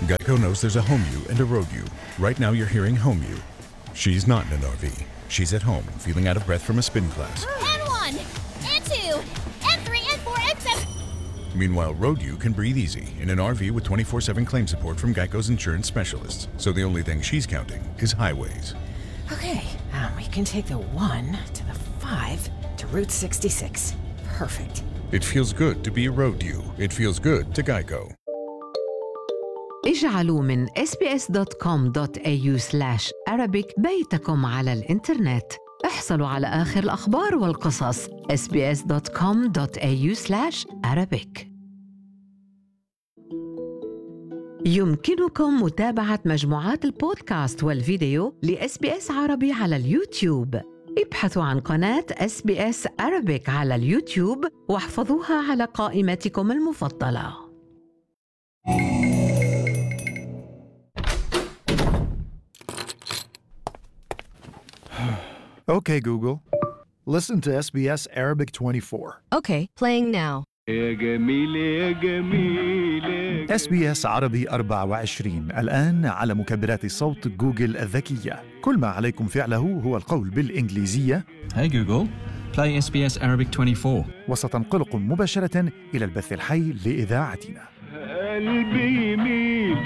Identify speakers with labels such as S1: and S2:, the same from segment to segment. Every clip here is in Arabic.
S1: Geico knows there's a home you and a road you. Right now you're hearing home you. She's not in an RV. She's at home, feeling out of breath from a spin class.
S2: N1, N2, N3, N4, N7.
S1: Meanwhile, road you can breathe easy in an RV with 24/7 claim support from Geico's insurance specialists. So the only thing she's counting is highways.
S3: Okay, we can take the 1 to the 5 to Route 66. Perfect.
S1: It feels good to be a road you. It feels good to Geico.
S4: اجعلوا من sbs.com.au/arabic بيتكم على الإنترنت. احصلوا على آخر الأخبار والقصص. sbs.com.au/arabic. يمكنكم متابعة مجموعات البودكاست والفيديو لSBS عربي على اليوتيوب. ابحثوا عن قناة SBS Arabic على اليوتيوب واحفظوها على قائمتكم المفضلة.
S5: Okay, Google. Listen to SBS Arabic 24.
S6: Okay, playing now.
S5: SBS عربي 24 الآن على مكبرات صوت جوجل الذكية. كل ما عليكم فعله هو القول بالإنجليزية
S7: Hey Google, play SBS Arabic 24.
S5: وستنقلكم مباشرة إلى البث الحي لإذاعتنا.
S8: قلبي يميل.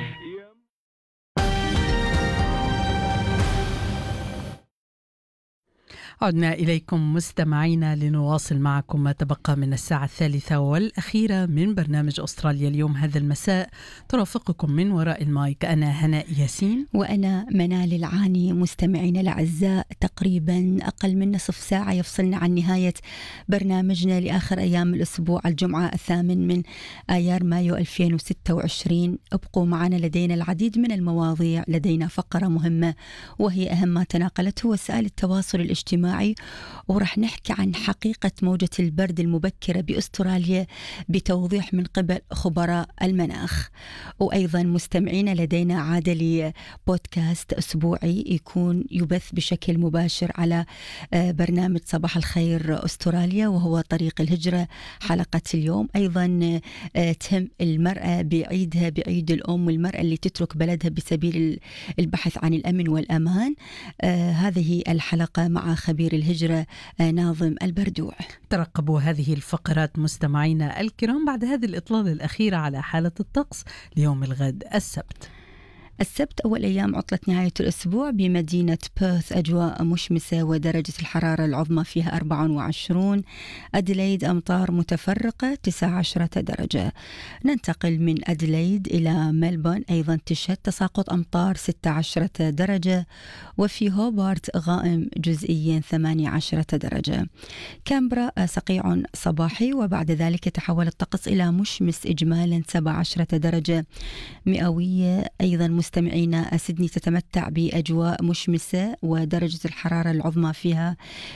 S9: عدنا إليكم مستمعينا لنواصل معكم ما تبقى من الساعة 3 والأخيرة من برنامج أستراليا اليوم. هذا المساء ترافقكم من وراء المايك أنا هناء ياسين
S10: وأنا منال العاني. مستمعينا الأعزاء، تقريبا أقل من نصف ساعة يفصلنا عن نهاية برنامجنا لآخر أيام الأسبوع، الجمعة 8 من آيار مايو 2026. ابقوا معنا، لدينا العديد من المواضيع. لدينا فقرة مهمة وهي أهم ما تناقلته وسائل التواصل الاجتماعي، ورح نحكي عن حقيقة موجة البرد المبكرة بأستراليا بتوضيح من قبل خبراء المناخ. وأيضا مستمعين لدينا عادة لبودكاست أسبوعي يكون يبث بشكل مباشر على برنامج صباح الخير أستراليا، وهو طريق الهجرة. حلقة اليوم أيضا تهم المرأة بعيدها، بعيد الأم، والمرأة اللي تترك بلدها بسبيل البحث عن الأمن والأمان. هذه الحلقة مع خبير الهجرة ناظم البردوع.
S9: ترقبوا هذه الفقرات مستمعينا الكرام بعد هذه الإطلالة الأخيرة على حالة الطقس ليوم الغد السبت.
S10: أول أيام عطلة نهاية الأسبوع بمدينة بيرث أجواء مشمسة ودرجة الحرارة العظمى فيها 24. أديلايد أمطار متفرقة 19 درجة. ننتقل من أديلايد إلى ملبورن، أيضا تشهد تساقط أمطار 16 درجة، وفي هوبارت غائم جزئيا 18 درجة. كامبرا سقيع صباحي، وبعد ذلك يتحول الطقس إلى مشمس إجمالا 17 درجة مئوية. أيضا مستمعينا سيدني تتمتع بأجواء مشمسة ودرجة الحرارة العظمى فيها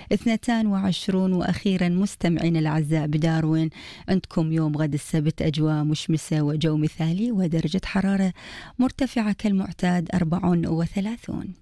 S10: 22. وأخيرا مستمعينا الأعزاء بداروين عندكم يوم غد السبت أجواء مشمسة وجو مثالي ودرجة حرارة مرتفعة كالمعتاد 34.